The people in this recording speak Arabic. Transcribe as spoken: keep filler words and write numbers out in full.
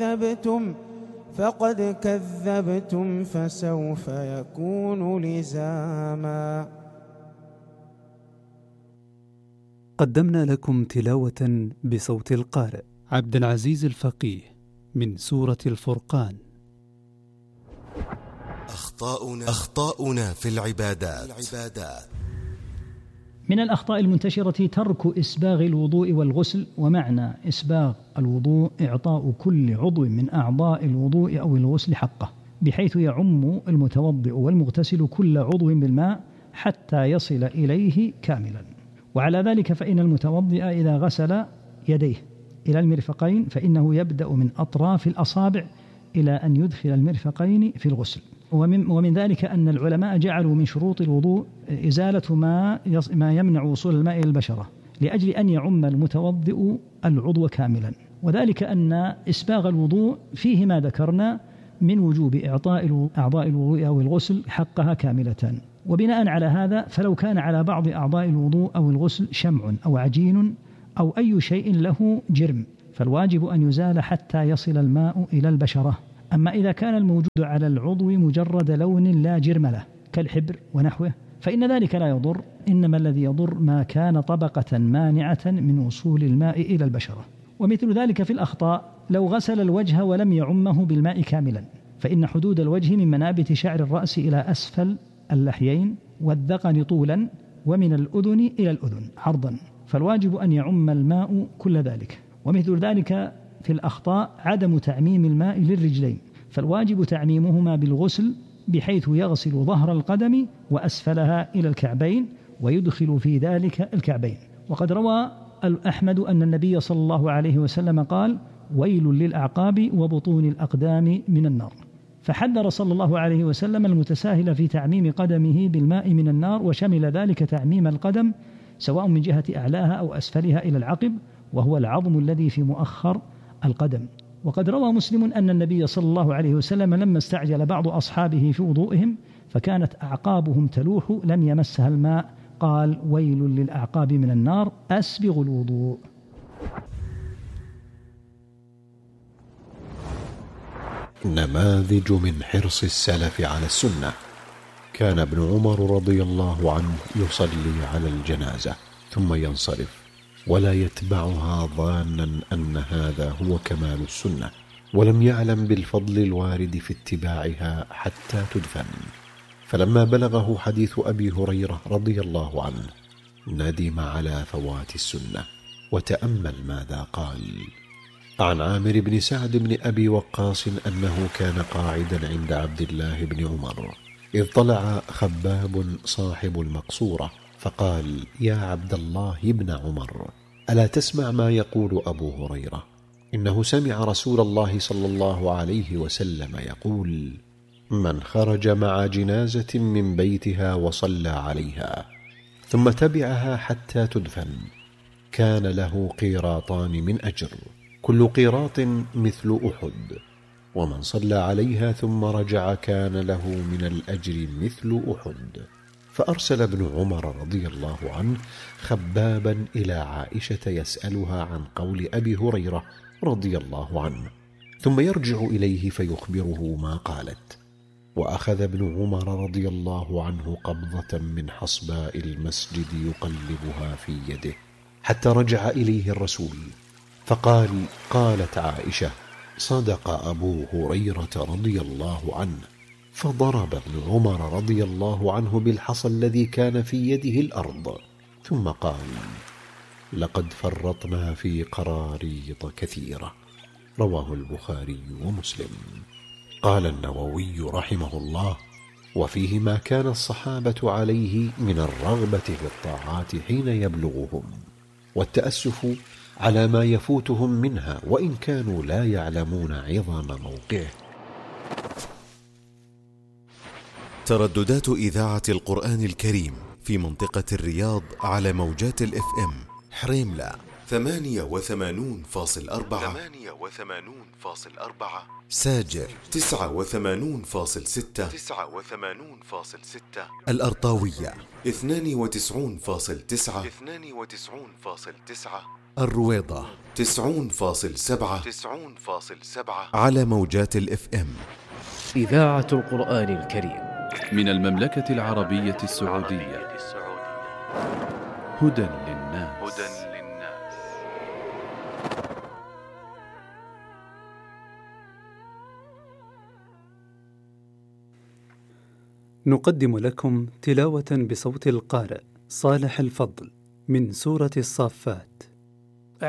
كذبتم فقد كذبتم فسوف يكون لزاما. قدمنا لكم تلاوة بصوت القارئ عبد العزيز الفقيه من سورة الفرقان. أخطاؤنا, أخطاؤنا في العبادات. من الأخطاء المنتشرة ترك إسباغ الوضوء والغسل. ومعنى إسباغ الوضوء إعطاء كل عضو من أعضاء الوضوء أو الغسل حقه، بحيث يعم المتوضئ والمغتسل كل عضو بالماء حتى يصل إليه كاملا. وعلى ذلك فإن المتوضئ إذا غسل يديه إلى المرفقين فإنه يبدأ من أطراف الأصابع إلى أن يدخل المرفقين في الغسل. ومن, ومن ذلك أن العلماء جعلوا من شروط الوضوء إزالة ما, ما يمنع وصول الماء إلى البشرة، لأجل أن يعم المتوضئ العضو كاملا. وذلك أن إسباغ الوضوء فيه ما ذكرنا من وجوب إعطاء أعضاء الوضوء أو الغسل حقها كاملة. وبناء على هذا فلو كان على بعض أعضاء الوضوء أو الغسل شمع أو عجين أو أي شيء له جرم فالواجب أن يزال حتى يصل الماء إلى البشرة. أما إذا كان الموجود على العضو مجرد لون لا جرم له كالحبر ونحوه فإن ذلك لا يضر، إنما الذي يضر ما كان طبقة مانعة من وصول الماء إلى البشرة. ومثل ذلك في الأخطاء لو غسل الوجه ولم يعمه بالماء كاملا، فإن حدود الوجه من منابت شعر الرأس إلى أسفل اللحيين والذقن طولا ومن الأذن إلى الأذن عرضا، فالواجب أن يعم الماء كل ذلك. ومثل ذلك في الأخطاء عدم تعميم الماء للرجلين، فالواجب تعميمهما بالغسل بحيث يغسل ظهر القدم وأسفلها إلى الكعبين ويدخل في ذلك الكعبين. وقد روى أحمد أن النبي صلى الله عليه وسلم قال: ويل للأعقاب وبطون الأقدام من النار. فحذر صلى الله عليه وسلم المتساهل في تعميم قدمه بالماء من النار، وشمل ذلك تعميم القدم سواء من جهة أعلاها أو أسفلها إلى العقب، وهو العظم الذي في مؤخر القدم. وقد روى مسلم أن النبي صلى الله عليه وسلم لما استعجل بعض أصحابه في وضوئهم فكانت أعقابهم تلوح لم يمسها الماء قال: ويل للأعقاب من النار، أسبغ الوضوء. نماذج من حرص السلف على السنة. كان ابن عمر رضي الله عنه يصلي على الجنازة ثم ينصرف ولا يتبعها ظانا أن هذا هو كمال السنة، ولم يعلم بالفضل الوارد في اتباعها حتى تدفن. فلما بلغه حديث أبي هريرة رضي الله عنه ندم على فوات السنة، وتأمل ماذا قال. عن عامر بن سعد بن أبي وقاص أنه كان قاعدا عند عبد الله بن عمر إذ طلع خباب صاحب المقصورة فقال: يا عبد الله بن عمر، ألا تسمع ما يقول أبو هريرة؟ إنه سمع رسول الله صلى الله عليه وسلم يقول: من خرج مع جنازة من بيتها وصلى عليها ثم تبعها حتى تدفن كان له قيراطان من أجر، كل قيراط مثل أحد، ومن صلى عليها ثم رجع كان له من الأجر مثل أحد. فأرسل ابن عمر رضي الله عنه خبابا إلى عائشة يسألها عن قول أبي هريرة رضي الله عنه، ثم يرجع إليه فيخبره ما قالت. وأخذ ابن عمر رضي الله عنه قبضة من حصباء المسجد يقلبها في يده حتى رجع إليه الرسول فقال: قالت عائشة: صدق أبو هريرة رضي الله عنه. فضرب ابن عمر رضي الله عنه بالحصى الذي كان في يده الأرض، ثم قال: لقد فرطنا في قراريط كثيرة. رواه البخاري ومسلم. قال النووي رحمه الله: وفيه ما كان الصحابة عليه من الرغبة في الطاعات حين يبلغهم، والتأسف على ما يفوتهم منها وإن كانوا لا يعلمون عظم موقعه. ترددات إذاعة القرآن الكريم في منطقة الرياض على موجات الإف إم حريملة ثمانية وثمانون فاصل أربعة، ثمانية وثمانون فاصل أربعة، ساجر تسعة وثمانون فاصل ستة، تسعة وثمانون فاصل ستة، الأرطاوية اثنان وتسعون فاصل تسعة، اثنان وتسعون فاصل تسعة، الرويضة تسعون فاصل سبعة تسعون فاصل سبعة على موجات الاف ام. إذاعة القرآن الكريم من المملكة العربية السعودية. هدى للناس. هدى للناس. نقدم لكم تلاوة بصوت القارئ صالح الفضل من سورة الصافات.